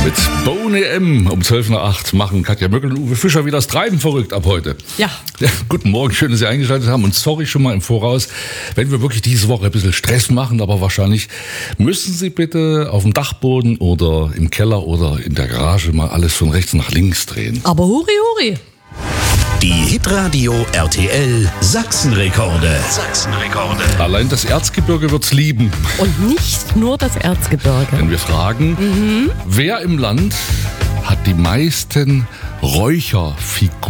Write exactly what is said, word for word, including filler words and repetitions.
Mit Bone M um zwölf nach acht machen Katja Möckel und Uwe Fischer wieder das Treiben verrückt ab heute. Ja. Ja. Guten Morgen, schön, dass Sie eingeschaltet haben und sorry schon mal im Voraus, wenn wir wirklich diese Woche ein bisschen Stress machen, aber wahrscheinlich müssen Sie bitte auf dem Dachboden oder im Keller oder in der Garage mal alles von rechts nach links drehen. Aber huri huri. Die Hitradio R T L Sachsenrekorde. Sachsenrekorde. Allein das Erzgebirge wird's lieben. Und nicht nur das Erzgebirge. Wenn wir fragen, mhm. wer im Land hat die meisten Räucherfiguren?